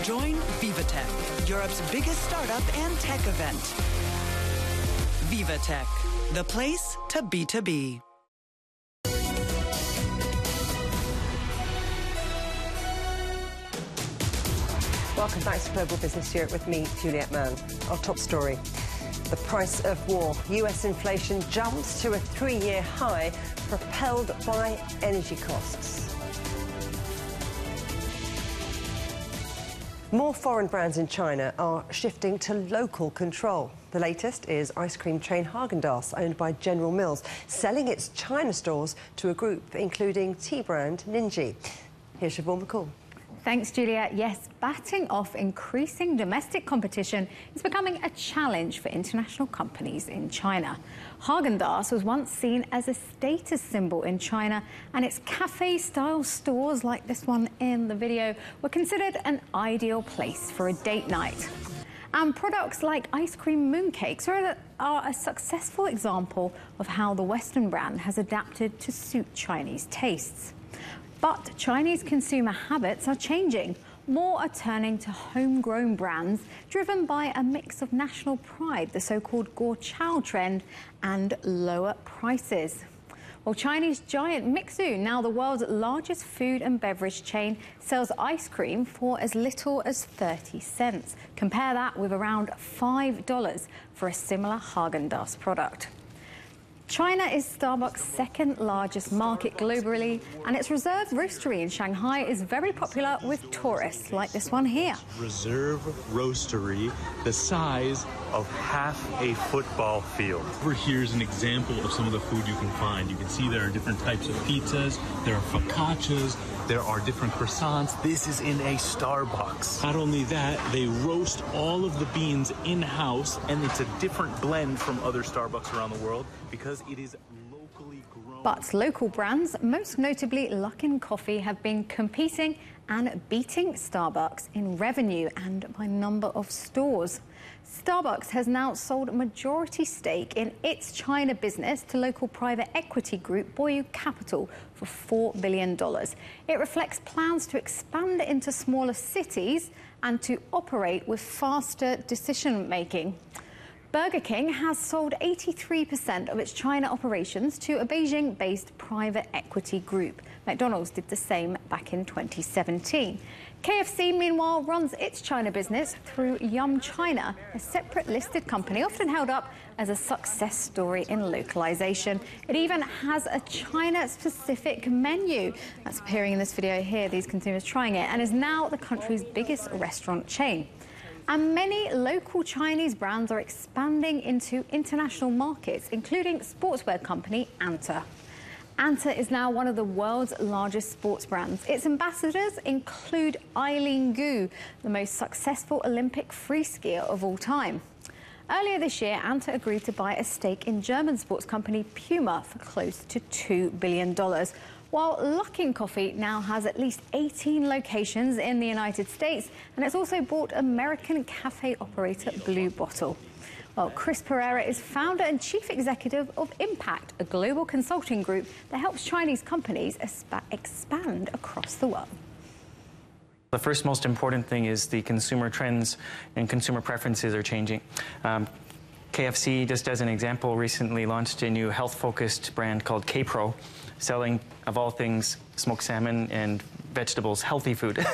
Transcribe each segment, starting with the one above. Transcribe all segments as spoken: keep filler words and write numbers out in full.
Join Vivatech, Europe's biggest startup and tech event. Vivatech, the place to B two B. Welcome back to Global Business Europe with me, Juliette Mann. Our top story. The price of war. U S inflation jumps to a three-year high, propelled by energy costs. More foreign brands in China are shifting to local control. The latest is ice cream chain Häagen-Dazs, owned by General Mills, selling its China stores to a group including tea brand Ninji. Here's Siobhan McCall. Thanks, Juliette. Yes, batting off increasing domestic competition is becoming a challenge for international companies in China. Häagen-Dazs was once seen as a status symbol in China, and its cafe-style stores like this one in the video were considered an ideal place for a date night. And products like ice cream mooncakes are a, are a successful example of how the Western brand has adapted to suit Chinese tastes. But Chinese consumer habits are changing. More are turning to homegrown brands driven by a mix of national pride, the so-called guoqiao trend, and lower prices. Well, Chinese giant Mixu, now the world's largest food and beverage chain, sells ice cream for as little as thirty cents. Compare that with around five dollars for a similar Häagen-Dazs product. China is Starbucks' second largest market globally, and its Reserve Roastery in Shanghai is very popular with tourists like this one here. Reserve Roastery, the size of half a football field. Over here is an example of some of the food you can find. You can see there are different types of pizzas, there are focaccias, there are different croissants. This is in a Starbucks. Not only that, they roast all of the beans in-house, and it's a different blend from other Starbucks around the world because it is locally grown. But local brands, most notably Luckin Coffee, have been competing and beating Starbucks in revenue and by number of stores. Starbucks has now sold a majority stake in its China business to local private equity group Boyu Capital for four billion dollars. It reflects plans to expand into smaller cities and to operate with faster decision-making. Burger King has sold eighty-three percent of its China operations to a Beijing-based private equity group. McDonald's did the same back in twenty seventeen. K F C, meanwhile, runs its China business through Yum China, a separate listed company often held up as a success story in localization. It even has a China-specific menu. That's appearing in this video here, these consumers trying it, and is now the country's biggest restaurant chain. And many local Chinese brands are expanding into international markets, including sportswear company Anta. Anta is now one of the world's largest sports brands. Its ambassadors include Eileen Gu, the most successful Olympic free skier of all time. Earlier this year, Anta agreed to buy a stake in German sports company Puma for close to two billion dollars. While Luckin Coffee now has at least eighteen locations in the United States, and it's also bought American cafe operator Blue Bottle. Well, Chris Pereira is founder and chief executive of Impact, a global consulting group that helps Chinese companies expand across the world. The first most important thing is the consumer trends and consumer preferences are changing. Um, K F C, just as an example, recently launched a new health-focused brand called K-Pro, selling, of all things, smoked salmon and vegetables, healthy food.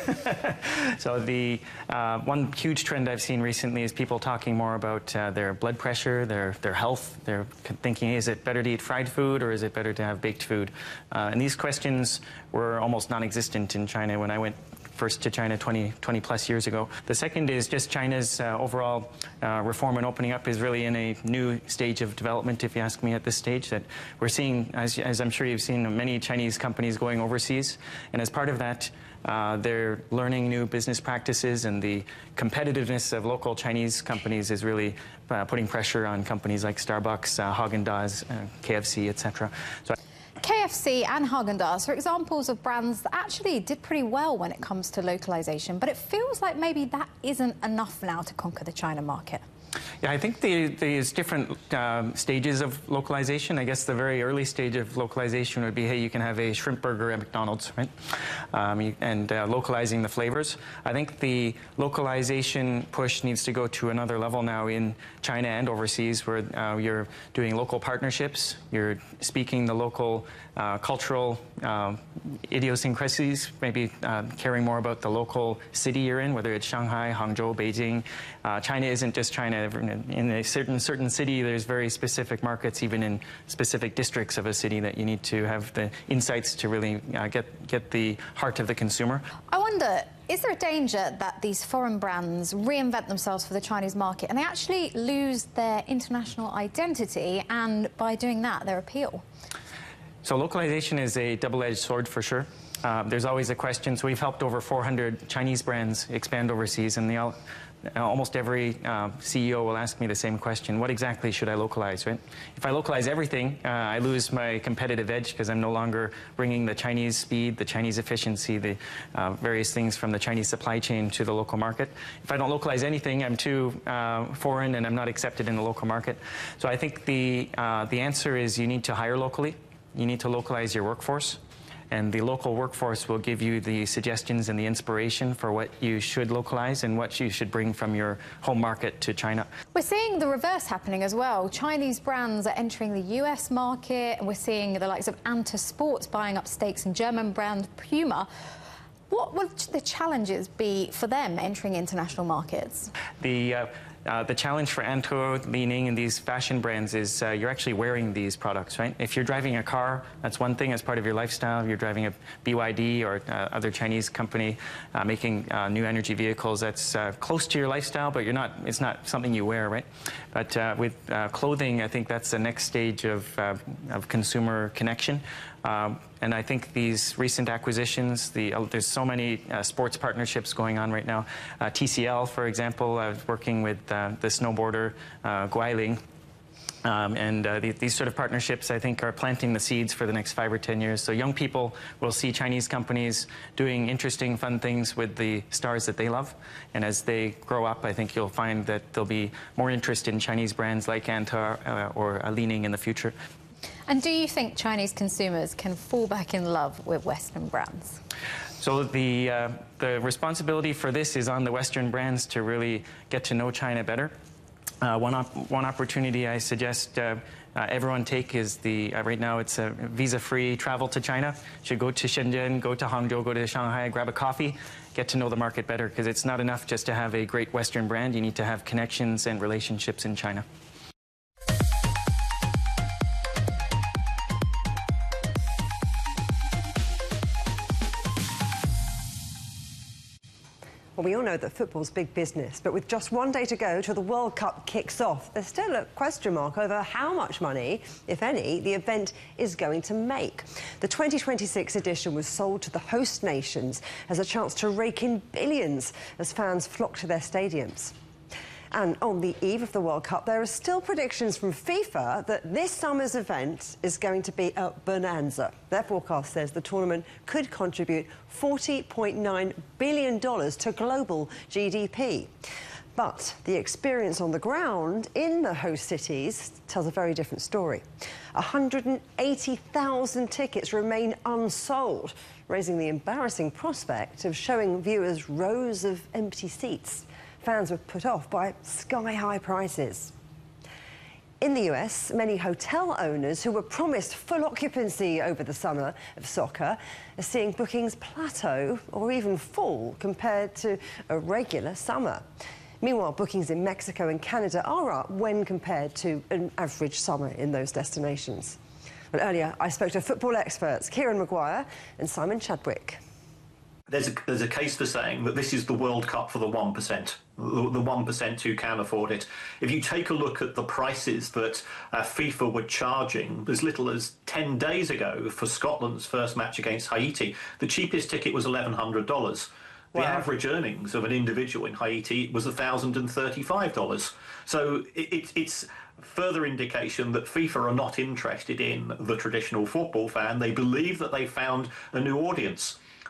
So the uh, one huge trend I've seen recently is people talking more about uh, their blood pressure, their, their health. They're thinking, is it better to eat fried food or is it better to have baked food? Uh, and these questions were almost non-existent in China when I went first to China twenty, twenty plus years ago. The second is just China's uh, overall uh, reform and opening up is really in a new stage of development, if you ask me at this stage, that we're seeing, as, as I'm sure you've seen, many Chinese companies going overseas. And as part of that, uh, they're learning new business practices, and the competitiveness of local Chinese companies is really uh, putting pressure on companies like Starbucks, uh, Häagen-Dazs, uh, K F C, et cetera. So K F C and Häagen-Dazs are examples of brands that actually did pretty well when it comes to localization, but it feels like maybe that isn't enough now to conquer the China market. Yeah, I think the, there's different um, stages of localization. I guess the very early stage of localization would be, hey, you can have a shrimp burger at McDonald's, right? Um, you, and uh, localizing the flavors. I think the localization push needs to go to another level now in China and overseas, where uh, you're doing local partnerships, you're speaking the local uh, cultural uh, idiosyncrasies, maybe uh, caring more about the local city you're in, whether it's Shanghai, Hangzhou, Beijing. Uh, China isn't just China. In a certain certain city, there's very specific markets, even in specific districts of a city, that you need to have the insights to really uh, get get the heart of the consumer. I wonder, is there a danger that these foreign brands reinvent themselves for the Chinese market and they actually lose their international identity, and by doing that, their appeal? So localization is a double-edged sword for sure. Uh, there's always a question. So we've helped over four hundred Chinese brands expand overseas, and they all, almost every uh, C E O will ask me the same question: what exactly should I localize, right? If I localize everything, uh, I lose my competitive edge because I'm no longer bringing the Chinese speed, the Chinese efficiency, the uh, various things from the Chinese supply chain to the local market. If I don't localize anything, I'm too uh, foreign and I'm not accepted in the local market. So I think the, uh, the answer is you need to hire locally. You need to localize your workforce. And the local workforce will give you the suggestions and the inspiration for what you should localize and what you should bring from your home market to China. We're seeing the reverse happening as well. Chinese brands are entering the U S market, and we're seeing the likes of Anta Sports buying up stakes in German brand Puma. What would the challenges be for them entering international markets? The uh, Uh, the challenge for Anta, Li Ning, and these fashion brands is uh, you're actually wearing these products, right? If you're driving a car, that's one thing as part of your lifestyle. If you're driving a B Y D or uh, other Chinese company uh, making uh, new energy vehicles, that's uh, close to your lifestyle, but you're not. It's not something you wear, right? But uh, with uh, clothing, I think that's the next stage of, uh, of consumer connection. Um, and I think these recent acquisitions, the, uh, there's so many uh, sports partnerships going on right now. Uh, T C L, for example, uh, working with uh, the snowboarder uh, Guiling. Um, and uh, the, these sort of partnerships, I think, are planting the seeds for the next five or ten years. So young people will see Chinese companies doing interesting, fun things with the stars that they love. And as they grow up, I think you'll find that there'll be more interest in Chinese brands like Anta uh, or uh, Li Ning in the future. And do you think Chinese consumers can fall back in love with Western brands? So the, uh, the responsibility for this is on the Western brands to really get to know China better. Uh, one, op one opportunity I suggest uh, uh, everyone take is the, uh, right now it's a visa-free travel to China. You should go to Shenzhen, go to Hangzhou, go to Shanghai, grab a coffee, get to know the market better, because it's not enough just to have a great Western brand. You need to have connections and relationships in China. Well, we all know that football's big business, but with just one day to go till the World Cup kicks off, there's still a question mark over how much money, if any, the event is going to make. The twenty twenty-six edition was sold to the host nations as a chance to rake in billions as fans flock to their stadiums. And on the eve of the World Cup, there are still predictions from FIFA that this summer's event is going to be a bonanza. Their forecast says the tournament could contribute forty point nine billion dollars to global G D P. But the experience on the ground in the host cities tells a very different story. one hundred eighty thousand tickets remain unsold, raising the embarrassing prospect of showing viewers rows of empty seats. Fans were put off by sky-high prices. In the U S, many hotel owners who were promised full occupancy over the summer of soccer are seeing bookings plateau or even fall compared to a regular summer. Meanwhile, bookings in Mexico and Canada are up when compared to an average summer in those destinations. Well, earlier, I spoke to football experts Kieran Maguire and Simon Chadwick. There's a, there's a case for saying that this is the World Cup for the one percent, the one percent who can afford it. If you take a look at the prices that uh, FIFA were charging as little as ten days ago for Scotland's first match against Haiti, the cheapest ticket was eleven hundred dollars. The wow. average earnings of an individual in Haiti was one thousand thirty-five dollars. So it, it, it's further indication that FIFA are not interested in the traditional football fan. They believe that they found a new audience.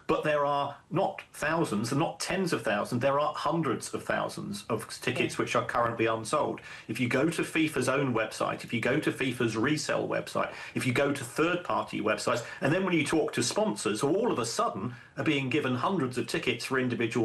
but there are not thousands and not tens of thousands, there are hundreds of thousands of tickets which are currently unsold. If you go to FIFA's own website, if you go to FIFA's resale website, if you go to third-party websites, and then when you talk to sponsors who all of a sudden are being given hundreds of tickets for individual